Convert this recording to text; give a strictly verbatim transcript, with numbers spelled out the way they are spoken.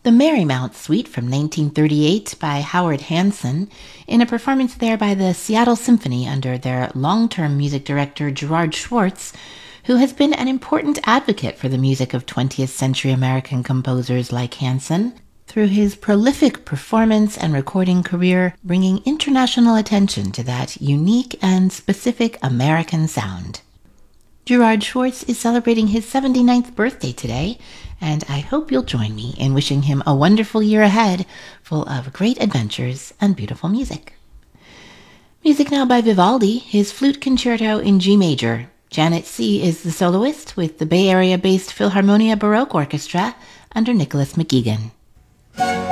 The Marymount Suite from nineteen thirty-eight by Howard Hanson, in a performance there by the Seattle Symphony under their long-term music director Gerard Schwartz, who has been an important advocate for the music of twentieth century American composers like Hanson, through his prolific performance and recording career, bringing international attention to that unique and specific American sound. Gerard Schwartz is celebrating his seventy-ninth birthday today, and I hope you'll join me in wishing him a wonderful year ahead, full of great adventures and beautiful music. Music now by Vivaldi, his Flute Concerto in G major. Janet C. is the soloist with the Bay Area-based Philharmonia Baroque Orchestra under Nicholas McGeegan.